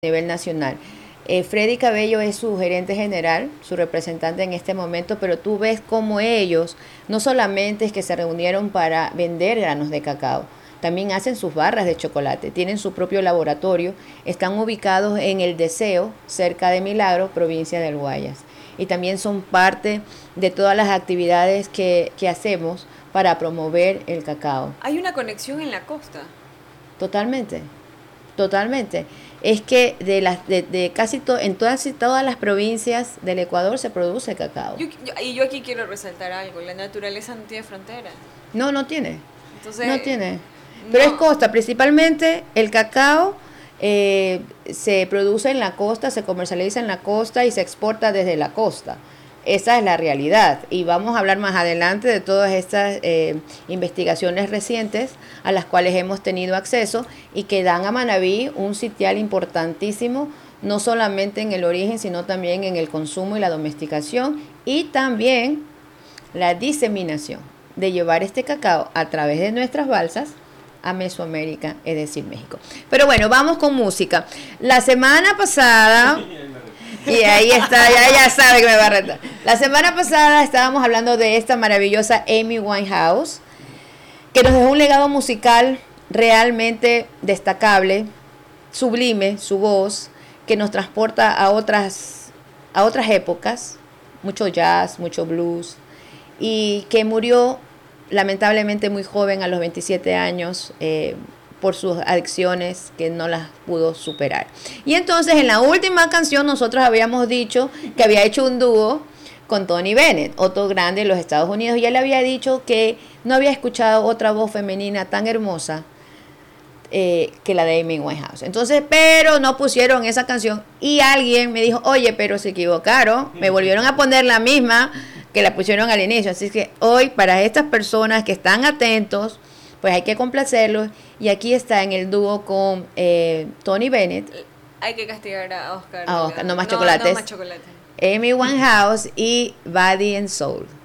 nivel nacional. Freddy Cabello es su gerente general, su representante en este momento, pero tú ves cómo ellos no solamente es que se reunieron para vender granos de cacao, también hacen sus barras de chocolate, tienen su propio laboratorio, están ubicados en El Deseo, cerca de Milagro, provincia del Guayas. Y también son parte de todas las actividades que hacemos para promover el cacao. Hay una conexión en la costa. Totalmente, totalmente. Es que de en todas las provincias del Ecuador se produce cacao. Yo aquí quiero resaltar algo, la naturaleza no tiene fronteras. No, no tiene. Entonces, no tiene. Pero es costa, principalmente el cacao se produce en la costa, se comercializa en la costa y se exporta desde la costa. Esa es la realidad y vamos a hablar más adelante de todas estas investigaciones recientes a las cuales hemos tenido acceso y que dan a Manabí un sitial importantísimo, no solamente en el origen, sino también en el consumo y la domesticación y también la diseminación de llevar este cacao a través de nuestras balsas a Mesoamérica, es decir, México. Pero bueno, vamos con música. La semana pasada... Y ahí está, ya sabe que me va a retar. La semana pasada estábamos hablando de esta maravillosa Amy Winehouse, que nos dejó un legado musical realmente destacable, sublime, su voz, que nos transporta a otras épocas, mucho jazz, mucho blues, y que murió lamentablemente muy joven, a los 27 años, por sus adicciones que no las pudo superar. Y entonces en la última canción nosotros habíamos dicho que había hecho un dúo con Tony Bennett, otro grande de los Estados Unidos, y él había dicho que no había escuchado otra voz femenina tan hermosa que la de Amy Winehouse. Entonces, pero no pusieron esa canción y alguien me dijo, oye, pero se equivocaron, me volvieron a poner la misma que la pusieron al inicio. Así que hoy, para estas personas que están atentos, pues hay que complacerlos. Y aquí está en el dúo con Tony Bennett. Hay que castigar a Oscar. No más chocolates. No más chocolate. Amy Winehouse y Body and Soul.